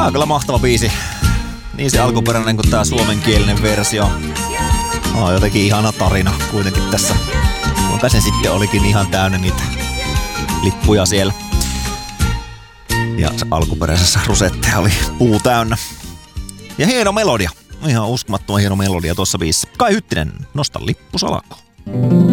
Tää on kyllä mahtava biisi. Niin se alkuperäinen kuin tää suomenkielinen versio. Jotenkin ihana tarina kuitenkin tässä. Kuinka se sitten olikin ihan täynnä niitä lippuja siellä. Ja alkuperäisessä rusetteja oli puu täynnä. Ja hieno melodia. Ihan uskomattoman hieno melodia tuossa biisissä. Kai Hyttinen, nosta lippu salakoon.